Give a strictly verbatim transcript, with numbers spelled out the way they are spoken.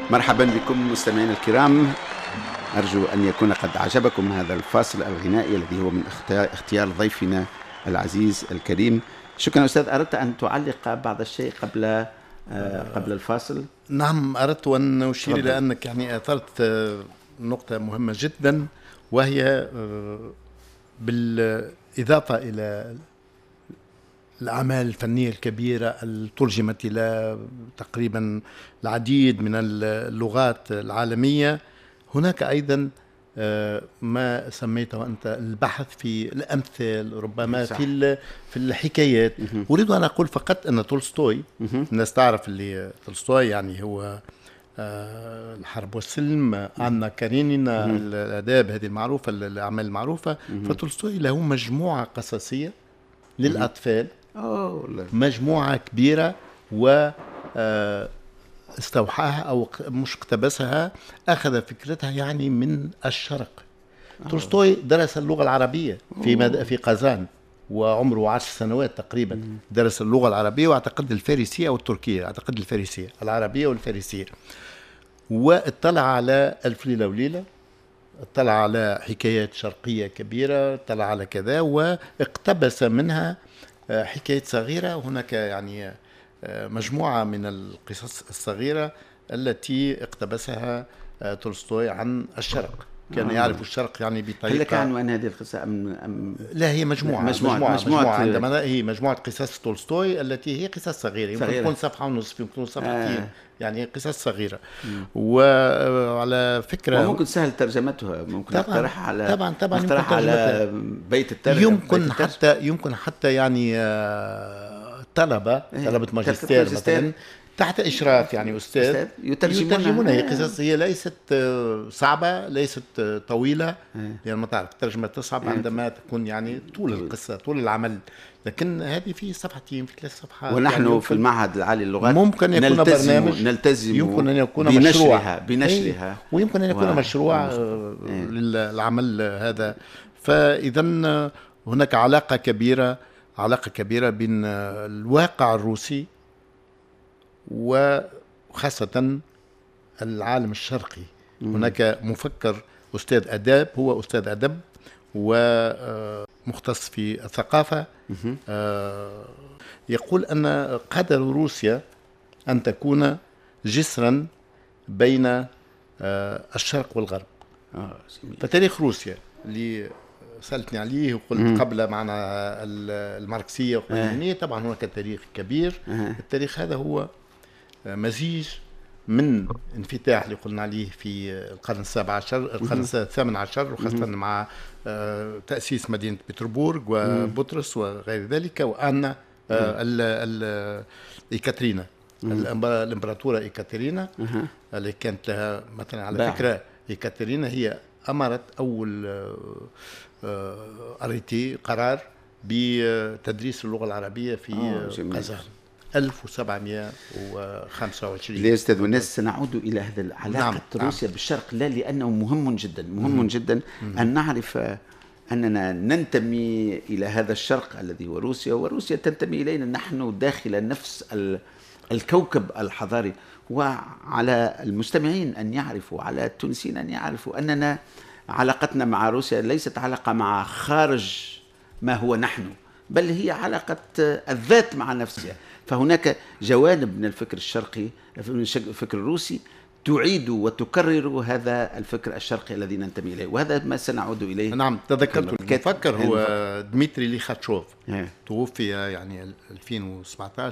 مرحبا بكم مستمعينا الكرام، أرجو أن يكون قد عجبكم هذا الفاصل الغنائي الذي هو من اختيار ضيفنا العزيز الكريم. شكرا أستاذ. أردت أن تعلق بعض الشيء قبل آه قبل الفاصل؟ نعم، أردت أن أشير إلى أنك يعني أثرت نقطة مهمة جدا، وهي بالإضافة إلى الأعمال الفنية الكبيرة الترجمت إلى تقريبا العديد من اللغات العالمية، هناك أيضا ما سميته أنت البحث في الأمثال، ربما صح. في في الحكايات. أريد أن أقول فقط أن تولستوي، الناس تعرف اللي تولستوي يعني هو الحرب والسلم، أنا كارينينا، الآداب هذه المعروفة، الأعمال المعروفة. فتولستوي له مجموعة قصصية للأطفال، مجموعة كبيرة، و استوحاها أو مش اقتبسها، أخذ فكرتها يعني من الشرق. تولستوي درس اللغة العربية في مد... في قازان وعمره عشر سنوات تقريبا. مم. درس اللغة العربية واعتقد الفارسية أو التركية، اعتقد الفارسية، العربية والفارسية. واطلع على ألف ليلة وليلة، اطلع على حكايات شرقية كبيرة، اطلع على كذا، واقتبس منها حكايات صغيرة. هناك يعني مجموعة من القصص الصغيرة التي اقتبسها تولستوي عن الشرق. كان آه. يعرف الشرق يعني بطريقة. هل لك عنوان هذه القصة أم, أم لا، هي مجموعة مجموعة, مجموعة, مجموعة, مجموعة عندما هي مجموعة قصص تولستوي التي هي قصص صغيرة، يمكن تكون صفحة ونصف، يمكن تكون صفحتين، آه. يعني قصص صغيرة. مم. وعلى فكرة وممكن سهل ترجمتها، ممكن نقترح على طبعا طبعا نقترح على بيت الترجمة، يمكن بيت حتى يمكن حتى يعني طلبة طلبة ماجستير مثلا تحت إشراف يعني أستاذ يترجمونها. هي قصص هي ليست صعبة، ليست طويلة، يعني ما تعرف الترجمة تصعب عندما تكون يعني طول القصة، طول العمل، لكن هذه في صفحتين في ثلاث صفحات. ونحن يعني في المعهد العالي للغات ممكن يكون نلتزم برنامج، نلتزم يمكن أن يكون بنشرها مشروع بنشرها ويمكن أن يكون و... مشروع للعمل هذا. فإذا هناك علاقة كبيرة علاقة كبيرة بين الواقع الروسي وخاصة العالم الشرقي. مم. هناك مفكر أستاذ أداب، هو أستاذ أدب ومختص في الثقافة، يقول أن قدر روسيا أن تكون جسرا بين الشرق والغرب. فتاريخ روسيا اللي سألتني عليه وقلت مم. قبل معنا الماركسية واللينية، طبعا هناك تاريخ كبير. أه. التاريخ هذا هو مزيج من انفتاح اللي قلنا عليه في القرن السابع عشر، القرن الثامن عشر، وخاصة مم. مع تأسيس مدينة بطرسبورغ وبطرس وغير ذلك، وأن إيكاترينا الإمبراطورة إيكاترينا اللي كانت لها مثلا على باع. فكرة إيكاترينا هي أمرت أول أريتي قرار بتدريس اللغة العربية في قازان ألف وسبعمائة وخمسة وعشرين. ليه أستاذ والناس سنعود إلى هذا العلاقة نعم. روسيا نعم. بالشرق، لا لأنه مهم جدا مهم مم. جدا مم. أن نعرف أننا ننتمي إلى هذا الشرق الذي هو روسيا، وروسيا تنتمي إلينا نحن داخل نفس الكوكب الحضاري. وعلى المستمعين أن يعرفوا، على التونسيين أن يعرفوا أننا علاقتنا مع روسيا ليست علاقة مع خارج ما هو نحن، بل هي علاقة الذات مع نفسها. فهناك جوانب من الفكر الشرقي، من الفكر الروسي، تعيد وتكرر هذا الفكر الشرقي الذي ننتمي إليه، وهذا ما سنعود إليه. نعم، تذكرت المفكر هو ديمتري ليخاتشوف، توفي يعني ألفين وسبعة عشر.